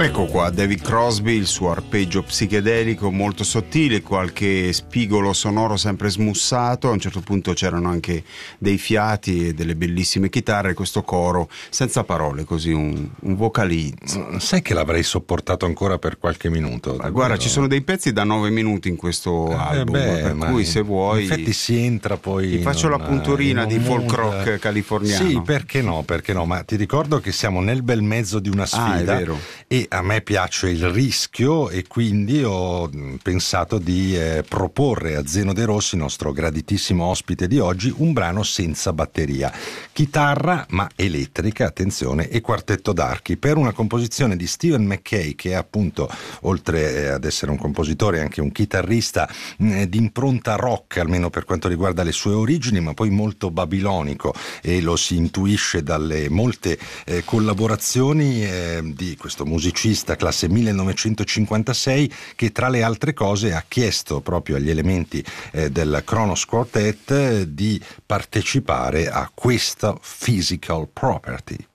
Ecco qua David Crosby, il suo arpeggio psichedelico molto sottile, qualche spigolo sonoro sempre smussato. A un certo punto c'erano anche dei fiati e delle bellissime chitarre, questo coro senza parole, così un vocalizzo. Sai che l'avrei sopportato ancora per qualche minuto? Ma guarda, ci sono dei pezzi da 9 minuti in questo album, per cui se vuoi... In effetti si entra poi... Ti faccio la punturina di folk rock californiano. Sì, perché no, ma ti ricordo che siamo nel bel mezzo di una sfida, è vero. E a me piace il rischio, e quindi ho pensato di proporre a Zeno De Rossi, nostro graditissimo ospite di oggi, un brano senza batteria, chitarra ma elettrica, attenzione, e quartetto d'archi, per una composizione di Stephen McKay, che è appunto, oltre ad essere un compositore, anche un chitarrista di impronta rock, almeno per quanto riguarda le sue origini, ma poi molto babilonico, e lo si intuisce dalle molte collaborazioni di questo musicista classe 1956, che tra le altre cose ha chiesto proprio agli elementi del Kronos Quartet di partecipare a questa Physical Property.